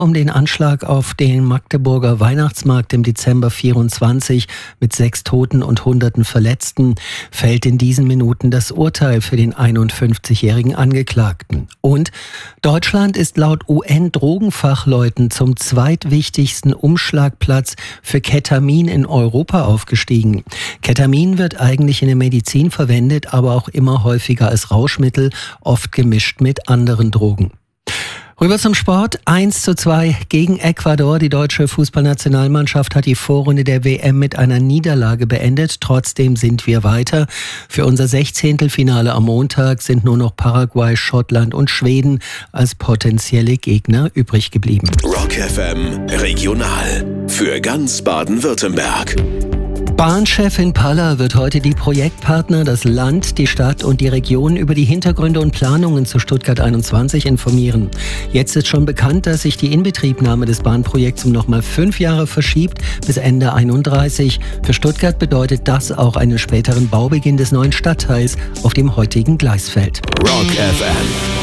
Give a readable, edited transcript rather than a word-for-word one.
Um den Anschlag auf den Magdeburger Weihnachtsmarkt im Dezember 24 mit 6 Toten und Hunderten Verletzten fällt in diesen Minuten das Urteil für den 51-jährigen Angeklagten. Und Deutschland ist laut UN-Drogenfachleuten zum zweitwichtigsten Umschlagplatz für Ketamin in Europa aufgestiegen. Ketamin wird eigentlich in der Medizin verwendet, aber auch immer häufiger als Rauschmittel, oft gemischt mit anderen Drogen. Rüber zum Sport. 1:2 gegen Ecuador. Die deutsche Fußballnationalmannschaft hat die Vorrunde der WM mit einer Niederlage beendet. Trotzdem sind wir weiter. Für unser 16. Finale am Montag sind nur noch Paraguay, Schottland und Schweden als potenzielle Gegner übrig geblieben. Rock FM Regional für ganz Baden-Württemberg. Bahnchefin Paller wird heute die Projektpartner, das Land, die Stadt und die Region über die Hintergründe und Planungen zu Stuttgart 21 informieren. Jetzt ist schon bekannt, dass sich die Inbetriebnahme des Bahnprojekts um nochmal 5 Jahre verschiebt, bis Ende 31. Für Stuttgart bedeutet das auch einen späteren Baubeginn des neuen Stadtteils auf dem heutigen Gleisfeld. Rock FM